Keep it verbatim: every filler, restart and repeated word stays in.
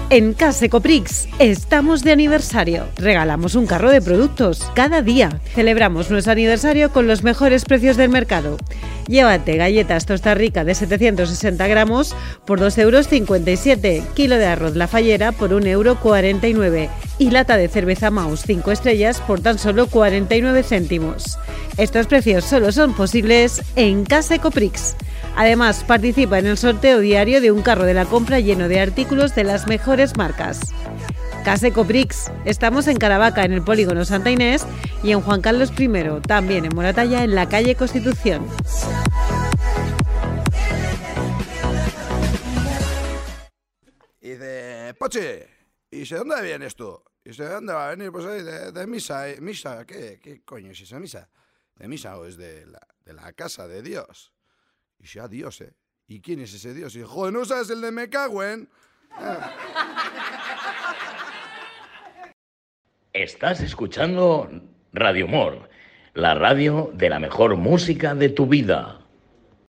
En Case Coprix estamos de aniversario. Regalamos un carro de productos cada día. Celebramos nuestro aniversario con los mejores precios del mercado. Llévate galletas Tosta Rica de setecientos sesenta gramos por dos euros cincuenta y siete, kilo de arroz La Fallera por un euro cuarenta y nueve y lata de cerveza Maus cinco estrellas por tan solo cuarenta y nueve céntimos. Estos precios solo son posibles en Case Coprix. Además, participa en el sorteo diario de un carro de la compra lleno de artículos de las mejores marcas. Case Coprix. Estamos en Caravaca, en el Polígono Santa Inés, y en Juan Carlos primero, también en Moratalla, en la calle Constitución. Y dice, Poche, ¿y de dónde vienes tú? ¿Y de dónde va a venir? Pues ahí, de, de misa. ¿Misa? ¿Qué, ¿Qué coño es esa misa? ¿De misa o es de la, de la casa de Dios? Y ya Dios, ¿eh? ¿Y quién es ese Dios? Y joder, ¿no sabes el de me cago en? Ah. Estás escuchando Radio Humor, la radio de la mejor música de tu vida.